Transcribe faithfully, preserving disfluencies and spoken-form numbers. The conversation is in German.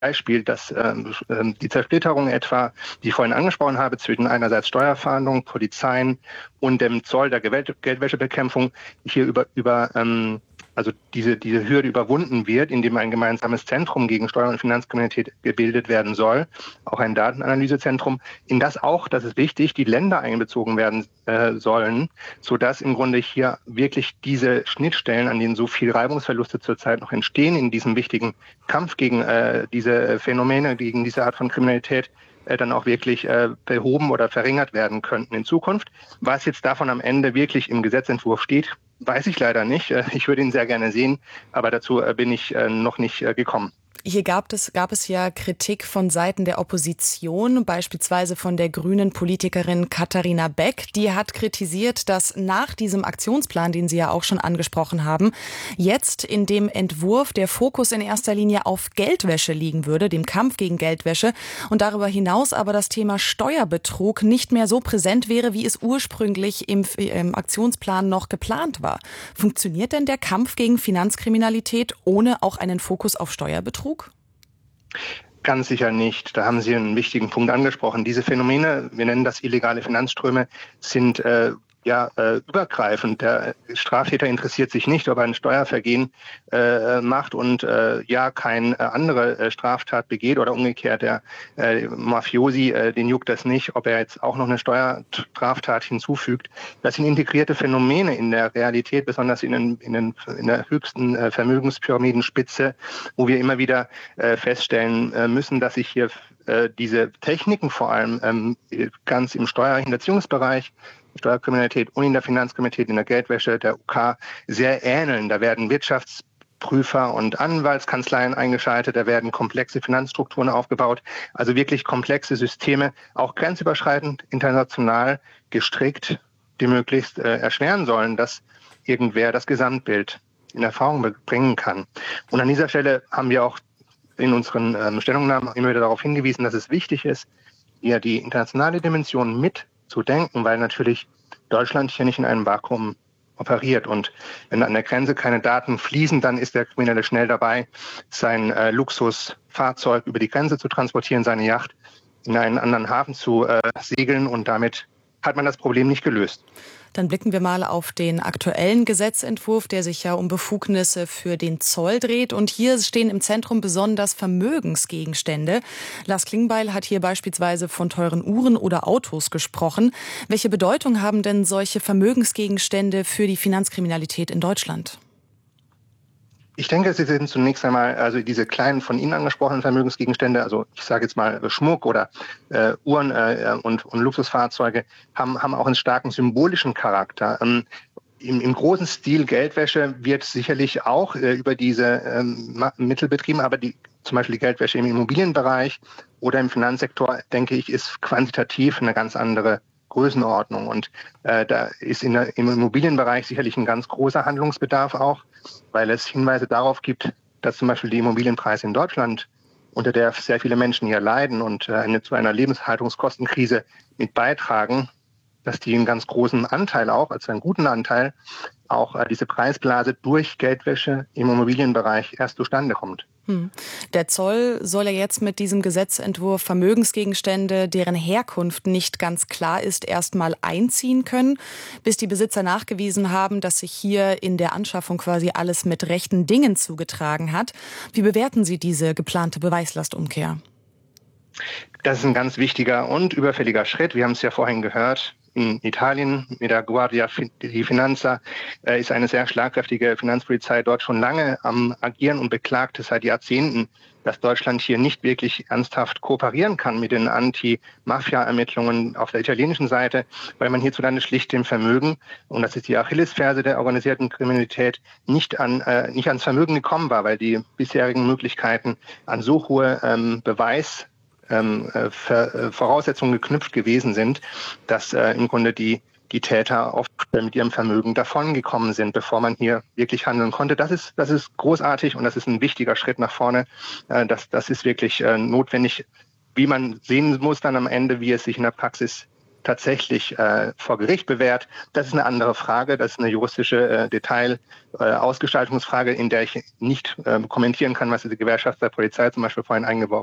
Beispiel, dass ähm, die Zersplitterung etwa, die ich vorhin angesprochen habe, zwischen einerseits Steuerfahndung, Polizeien und dem Zoll der Geldwäschebekämpfung hier über, über ähm, also diese, diese Hürde überwunden wird, indem ein gemeinsames Zentrum gegen Steuer- und Finanzkriminalität gebildet werden soll, auch ein Datenanalysezentrum, in das auch, das ist wichtig, die Länder einbezogen werden äh, sollen, sodass im Grunde hier wirklich diese Schnittstellen, an denen so viel Reibungsverluste zurzeit noch entstehen, in diesem wichtigen Kampf gegen äh, diese Phänomene, gegen diese Art von Kriminalität, äh, dann auch wirklich äh, behoben oder verringert werden könnten in Zukunft. Was jetzt davon am Ende wirklich im Gesetzentwurf steht, weiß ich leider nicht. Ich würde ihn sehr gerne sehen, aber dazu bin ich noch nicht gekommen. Hier gab es, gab es ja Kritik von Seiten der Opposition, beispielsweise von der grünen Politikerin Katharina Beck. Die hat kritisiert, dass nach diesem Aktionsplan, den Sie ja auch schon angesprochen haben, jetzt in dem Entwurf der Fokus in erster Linie auf Geldwäsche liegen würde, dem Kampf gegen Geldwäsche, und darüber hinaus aber das Thema Steuerbetrug nicht mehr so präsent wäre, wie es ursprünglich im, im Aktionsplan noch geplant war. Funktioniert denn der Kampf gegen Finanzkriminalität ohne auch einen Fokus auf Steuerbetrug? Ganz sicher nicht. Da haben Sie einen wichtigen Punkt angesprochen. Diese Phänomene, wir nennen das illegale Finanzströme, sind äh, ja äh, übergreifend. Der Straftäter interessiert sich nicht, ob er ein Steuervergehen äh, macht und äh, ja keine äh, andere äh, Straftat begeht oder umgekehrt. Der äh, Mafiosi, äh, den juckt das nicht, ob er jetzt auch noch eine Steuerstraftat hinzufügt. Das sind integrierte Phänomene in der Realität, besonders in, den, in, den, in der höchsten äh, Vermögenspyramidenspitze, wo wir immer wieder äh, feststellen äh, müssen, dass sich hier äh, diese Techniken vor allem ähm, ganz im Steuerhinterziehungsbereich, Steuerkriminalität und in der Finanzkriminalität, in der Geldwäsche, der U K sehr ähneln. Da werden Wirtschaftsprüfer und Anwaltskanzleien eingeschaltet, da werden komplexe Finanzstrukturen aufgebaut, also wirklich komplexe Systeme, auch grenzüberschreitend, international gestrickt, die möglichst äh, erschweren sollen, dass irgendwer das Gesamtbild in Erfahrung bringen kann. Und an dieser Stelle haben wir auch in unseren ähm, Stellungnahmen immer wieder darauf hingewiesen, dass es wichtig ist, hier die internationale Dimension mit zu denken, weil natürlich Deutschland hier nicht in einem Vakuum operiert. Und wenn an der Grenze keine Daten fließen, dann ist der Kriminelle schnell dabei, sein äh, Luxusfahrzeug über die Grenze zu transportieren, seine Yacht in einen anderen Hafen zu äh, segeln, und damit hat man das Problem nicht gelöst. Dann blicken wir mal auf den aktuellen Gesetzentwurf, der sich ja um Befugnisse für den Zoll dreht. Und hier stehen im Zentrum besonders Vermögensgegenstände. Lars Klingbeil hat hier beispielsweise von teuren Uhren oder Autos gesprochen. Welche Bedeutung haben denn solche Vermögensgegenstände für die Finanzkriminalität in Deutschland? Ich denke, sie sind zunächst einmal, also diese kleinen von Ihnen angesprochenen Vermögensgegenstände, also ich sage jetzt mal Schmuck oder äh, Uhren äh, und, und Luxusfahrzeuge, haben, haben auch einen starken symbolischen Charakter. Ähm, im, Im großen Stil Geldwäsche wird sicherlich auch äh, über diese ähm, Mittel betrieben, aber die, zum Beispiel die Geldwäsche im Immobilienbereich oder im Finanzsektor, denke ich, ist quantitativ eine ganz andere Größenordnung. Und äh, da ist in der, im Immobilienbereich sicherlich ein ganz großer Handlungsbedarf auch, weil es Hinweise darauf gibt, dass zum Beispiel die Immobilienpreise in Deutschland, unter der sehr viele Menschen hier leiden und äh, eine, zu einer Lebenshaltungskostenkrise mit beitragen, dass die einen ganz großen Anteil auch, also einen guten Anteil, auch äh, diese Preisblase durch Geldwäsche im Immobilienbereich erst zustande kommt. Hm. Der Zoll soll ja jetzt mit diesem Gesetzentwurf Vermögensgegenstände, deren Herkunft nicht ganz klar ist, erstmal einziehen können, bis die Besitzer nachgewiesen haben, dass sich hier in der Anschaffung quasi alles mit rechten Dingen zugetragen hat. Wie bewerten Sie diese geplante Beweislastumkehr? Das ist ein ganz wichtiger und überfälliger Schritt. Wir haben es ja vorhin gehört. In Italien mit der Guardia di Finanza äh, ist eine sehr schlagkräftige Finanzpolizei dort schon lange am Agieren und beklagt es seit Jahrzehnten, dass Deutschland hier nicht wirklich ernsthaft kooperieren kann mit den Anti-Mafia-Ermittlungen auf der italienischen Seite, weil man hierzulande schlicht dem Vermögen, und das ist die Achillesferse der organisierten Kriminalität, nicht an äh, nicht ans Vermögen gekommen war, weil die bisherigen Möglichkeiten an so hohe ähm, Beweis Ähm, äh, Voraussetzungen geknüpft gewesen sind, dass äh, im Grunde die, die Täter oft mit ihrem Vermögen davongekommen sind, bevor man hier wirklich handeln konnte. Das ist, das ist großartig und das ist ein wichtiger Schritt nach vorne. Äh, das, das ist wirklich äh, notwendig, wie man sehen muss dann am Ende, wie es sich in der Praxis tatsächlich äh, vor Gericht bewährt. Das ist eine andere Frage. Das ist eine juristische äh, Detail-Ausgestaltungsfrage, äh, in der ich nicht äh, kommentieren kann, was die Gewerkschaft der Polizei zum Beispiel vorhin eingeworfen